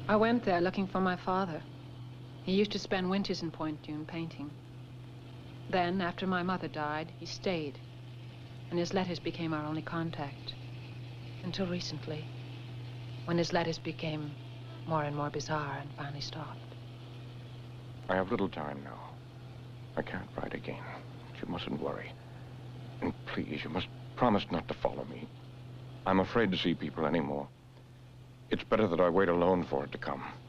I went there looking for my father. He used to spend winters in Point Dune painting. Then, after my mother died, he stayed. And his letters became our only contact. Until recently, when his letters became more and more bizarre and finally stopped. I have little time now. I can't write again. You mustn't worry. And please, you must promise not to follow me. I'm afraid to see people anymore. It's better that I wait alone for it to come.